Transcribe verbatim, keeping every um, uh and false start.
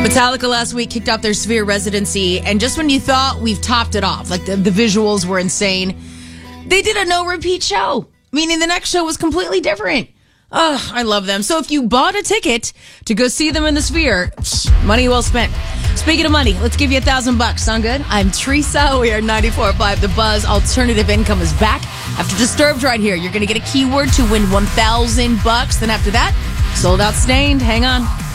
Metallica last week kicked off their Sphere residency, and just when you thought we've topped it off, like the, the visuals were insane, they did a no-repeat show, meaning the next show was completely different. Oh, I love them. So if you bought a ticket to go see them in the Sphere, money well spent. Speaking of money, let's give you a thousand bucks. Sound good? I'm Teresa. We are ninety-four point five The Buzz. Alternative Income is back. After Disturbed right here, you're going to get a keyword to win one thousand bucks. Then after that, Sold Out Stained. Hang on.